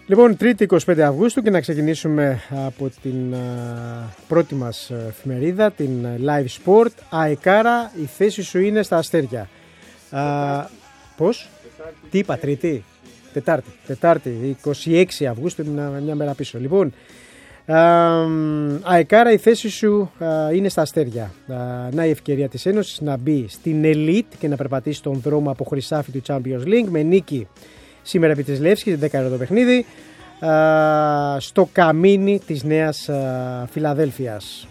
Λοιπόν, Τρίτη 25 Αυγούστου και να ξεκινήσουμε από την πρώτη μας εφημερίδα, την Live Sport. Αεκάρα, η θέση σου είναι στα αστέρια. Πώς? Τι είπα, Τρίτη? Τετάρτη, 26 Αυγούστου, μια μέρα πίσω. Λοιπόν, Αεκάρα, η θέση σου είναι στα αστέρια. Να η ευκαιρία της Ένωσης να μπει στην Elite και να περπατήσει τον δρόμο από Χρυσάφι του Champions League με νίκη σήμερα επί της Λεύσκης, 10 το παιχνίδι, στο καμίνι της Νέας Φιλαδέλφειας.